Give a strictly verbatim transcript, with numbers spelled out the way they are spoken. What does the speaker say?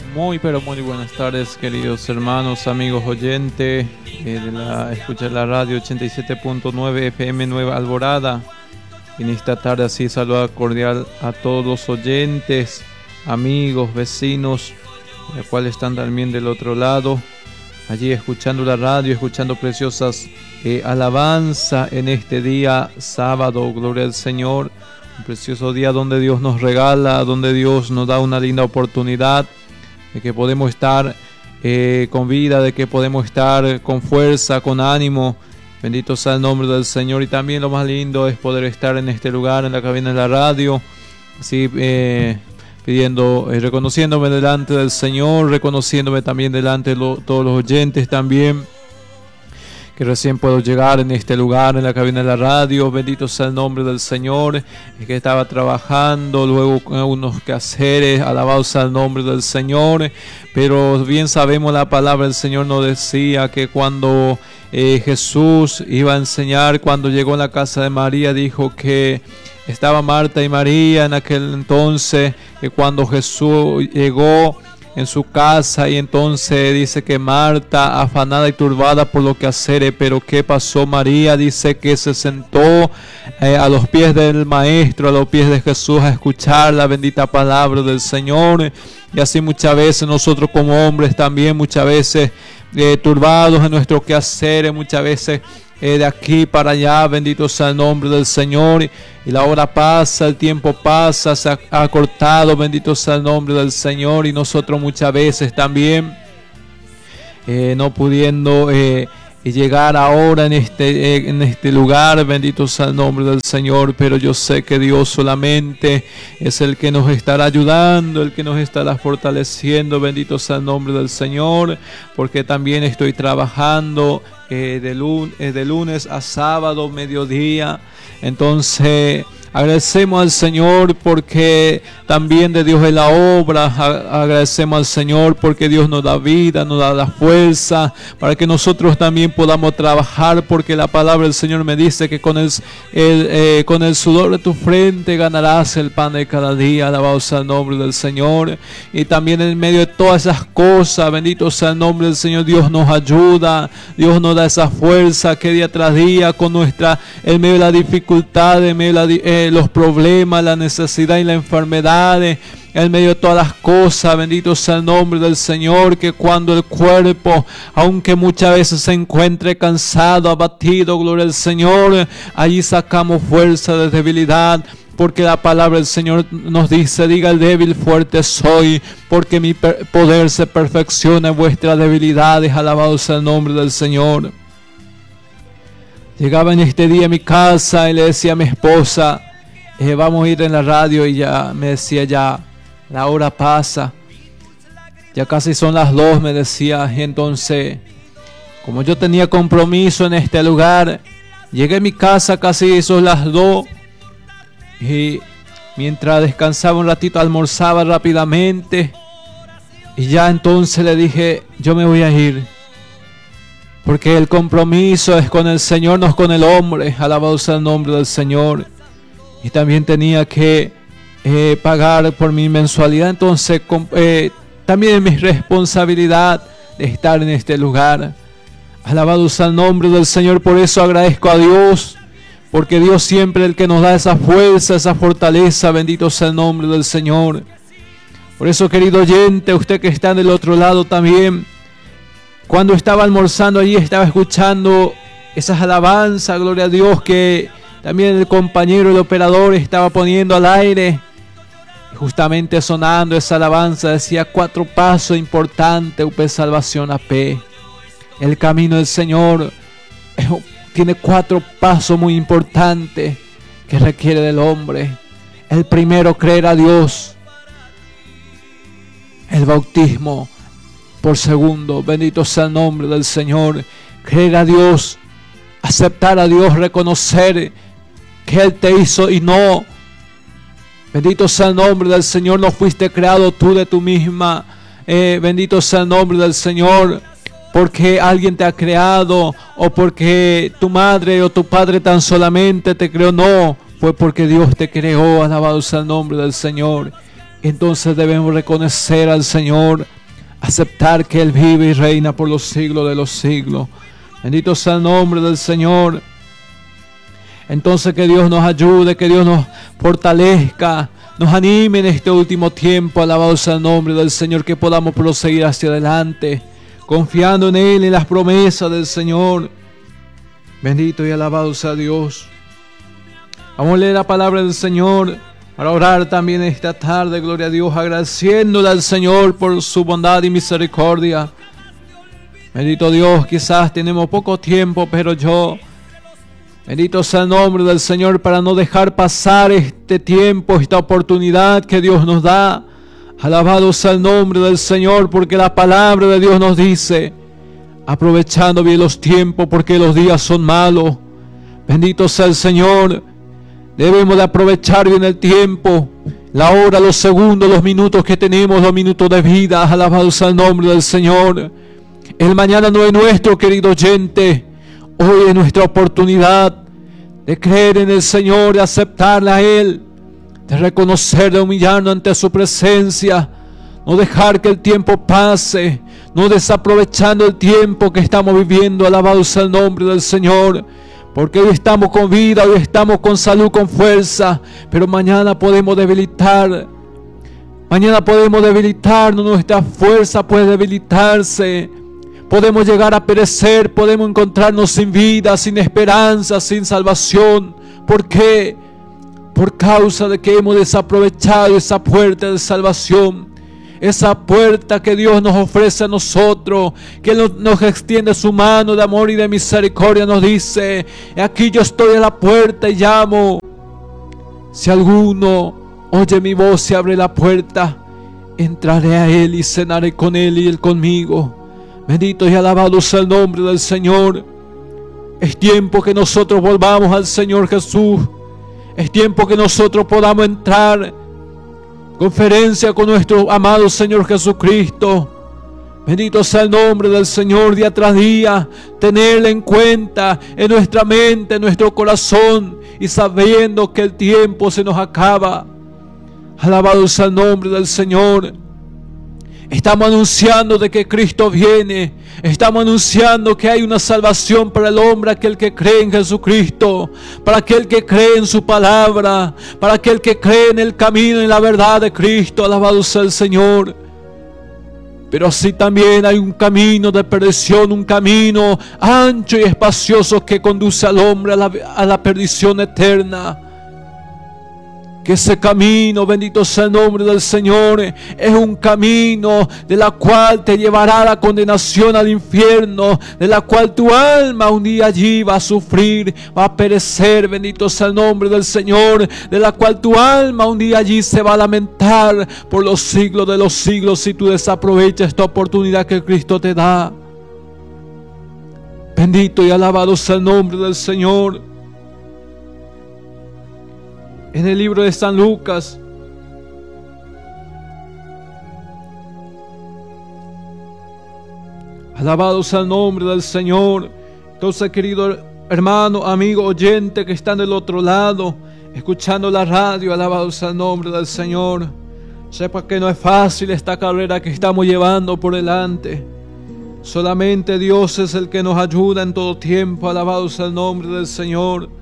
Muy pero muy buenas tardes, queridos hermanos, amigos oyentes eh, de la escucha de la radio ochenta y siete punto nueve F M Nueva Alborada. En esta tarde así saluda cordial a todos los oyentes, amigos, vecinos, los cuales están también del otro lado, allí escuchando la radio, escuchando preciosas eh, alabanzas en este día sábado. Gloria al Señor, un precioso día donde Dios nos regala, donde Dios nos da una linda oportunidad de que podemos estar eh, con vida, de que podemos estar con fuerza, con ánimo. Bendito sea el nombre del Señor. Y también lo más lindo es poder estar en este lugar, en la cabina de la radio, así eh, pidiendo, eh, reconociéndome delante del Señor, reconociéndome también delante de lo, todos los oyentes también, que recién puedo llegar en este lugar, en la cabina de la radio. Bendito sea el nombre del Señor, que estaba trabajando, luego con unos quehaceres, alabado sea el nombre del Señor. Pero bien sabemos la palabra del Señor nos decía que cuando eh, Jesús iba a enseñar, cuando llegó a la casa de María, dijo que estaba Marta y María en aquel entonces, que cuando Jesús llegó en su casa, y entonces dice que Marta, afanada y turbada por lo que hacer, pero ¿qué pasó? María dice que se sentó eh, a los pies del Maestro, a los pies de Jesús, a escuchar la bendita palabra del Señor. Y así muchas veces nosotros como hombres también, muchas veces eh, turbados en nuestro quehacer, muchas veces Eh, de aquí para allá, bendito sea el nombre del Señor, y la hora pasa, el tiempo pasa, se ha, ha cortado, bendito sea el nombre del Señor, y nosotros muchas veces también eh, no pudiendo eh, llegar ahora en este, eh, en este lugar, bendito sea el nombre del Señor, pero yo sé que Dios solamente es el que nos estará ayudando, el que nos estará fortaleciendo, bendito sea el nombre del Señor, porque también estoy trabajando Eh, de, lun eh, de lunes a sábado, mediodía. Entonces agradecemos al Señor porque también de Dios es la obra. A agradecemos al Señor porque Dios nos da vida, nos da la fuerza para que nosotros también podamos trabajar, porque la palabra del Señor me dice que con el, el, eh, con el sudor de tu frente ganarás el pan de cada día. Alabado sea el nombre del Señor. Y también en medio de todas esas cosas, bendito sea el nombre del Señor, Dios nos ayuda, Dios nos da esa fuerza que día tras día, con nuestra, en medio de la dificultad, en medio de la, eh, los problemas, la necesidad y la enfermedad, en medio de todas las cosas, bendito sea el nombre del Señor, que cuando el cuerpo, aunque muchas veces se encuentre cansado, abatido, gloria al Señor, allí sacamos fuerza de debilidad. Porque la palabra del Señor nos dice: diga el débil, fuerte soy, porque mi poder se perfecciona en vuestras debilidades. Alabado sea el nombre del Señor. Llegaba en este día a mi casa y le decía a mi esposa, eh, vamos a ir en la radio, y ya me decía, ya la hora pasa, ya casi son las dos, me decía. Y entonces, como yo tenía compromiso en este lugar, llegué a mi casa, casi son las dos. Y mientras descansaba un ratito, almorzaba rápidamente, y ya entonces le dije, yo me voy a ir, porque el compromiso es con el Señor, no es con el hombre. Alabado sea el nombre del Señor. Y también tenía que eh, pagar por mi mensualidad, entonces eh, también es mi responsabilidad de estar en este lugar. Alabado sea el nombre del Señor. Por eso agradezco a Dios, porque Dios siempre es el que nos da esa fuerza, esa fortaleza. Bendito sea el nombre del Señor. Por eso, querido oyente, usted que está del otro lado también, cuando estaba almorzando allí, estaba escuchando esas alabanzas, gloria a Dios, que también el compañero, el operador, estaba poniendo al aire. Y justamente sonando esa alabanza decía: cuatro pasos importantes, U P Salvación A P. El camino del Señor tiene cuatro pasos muy importantes que requiere del hombre. El primero, creer a Dios. El bautismo. Por segundo, bendito sea el nombre del Señor, creer a Dios, aceptar a Dios, reconocer que Él te hizo y no. Bendito sea el nombre del Señor, no fuiste creado tú de tú misma. Eh, bendito sea el nombre del Señor, porque alguien te ha creado, o porque tu madre o tu padre tan solamente te creó. No, fue porque Dios te creó. Alabado sea el nombre del Señor. Entonces debemos reconocer al Señor aceptar que Él vive y reina por los siglos de los siglos. Bendito sea el nombre del Señor. Entonces que Dios nos ayude, que Dios nos fortalezca, nos anime en este último tiempo. Alabado sea el nombre del Señor, que podamos proseguir hacia adelante, confiando en Él, en las promesas del Señor. Bendito y alabado sea Dios. Vamos a leer la palabra del Señor para orar también esta tarde. Gloria a Dios, agradeciéndole al Señor por su bondad y misericordia. Bendito Dios, quizás tenemos poco tiempo, pero yo, bendito sea el nombre del Señor, para no dejar pasar este tiempo, esta oportunidad que Dios nos da. Alabado sea el nombre del Señor, porque la palabra de Dios nos dice, aprovechando bien los tiempos, porque los días son malos. Bendito sea el Señor. Debemos de aprovechar bien el tiempo, la hora, los segundos, los minutos que tenemos, los minutos de vida. Alabado sea el nombre del Señor. El mañana no es nuestro, querido oyente. Hoy es nuestra oportunidad de creer en el Señor, de aceptarle a Él, de reconocer, de humillarnos ante su presencia. No dejar que el tiempo pase, no desaprovechando el tiempo que estamos viviendo. Alabado sea el nombre del Señor. Porque hoy estamos con vida, hoy estamos con salud, con fuerza, pero mañana podemos debilitar. Mañana podemos debilitarnos, nuestra fuerza puede debilitarse. Podemos llegar a perecer, podemos encontrarnos sin vida, sin esperanza, sin salvación. ¿Por qué? Por causa de que hemos desaprovechado esa puerta de salvación. Esa puerta que Dios nos ofrece a nosotros, que nos, nos extiende su mano de amor y de misericordia. Nos dice, aquí yo estoy a la puerta y llamo. Si alguno oye mi voz y abre la puerta, entraré a Él y cenaré con Él y Él conmigo. Bendito y alabado sea el nombre del Señor. Es tiempo que nosotros volvamos al Señor Jesús. Es tiempo que nosotros podamos entrar conferencia con nuestro amado Señor Jesucristo. Bendito sea el nombre del Señor, día tras día, tenerle en cuenta en nuestra mente, en nuestro corazón, y sabiendo que el tiempo se nos acaba. Alabado sea el nombre del Señor. Estamos anunciando de que Cristo viene. Estamos anunciando que hay una salvación para el hombre, aquel que cree en Jesucristo, para aquel que cree en su palabra, para aquel que cree en el camino y la verdad de Cristo. Alabado sea el Señor. Pero así también hay un camino de perdición, un camino ancho y espacioso que conduce al hombre a la, a la perdición eterna. Que ese camino, bendito sea el nombre del Señor, es un camino de la cual te llevará a la condenación al infierno, de la cual tu alma un día allí va a sufrir, va a perecer, bendito sea el nombre del Señor, de la cual tu alma un día allí se va a lamentar por los siglos de los siglos si tú desaprovechas esta oportunidad que Cristo te da. Bendito y alabado sea el nombre del Señor. En el libro de San Lucas, alabado sea el nombre del Señor. Entonces, querido hermano, amigo, oyente que están del otro lado, escuchando la radio, alabado sea el nombre del Señor. Sepa que no es fácil esta carrera que estamos llevando por delante. Solamente Dios es el que nos ayuda en todo tiempo, alabado sea el nombre del Señor.